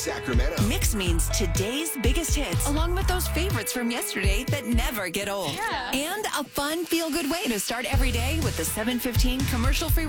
Sacramento. Mix means today's biggest hits, along with those favorites from yesterday that never get old. Yeah. And a fun, feel-good way to start every day with the 715 commercial-free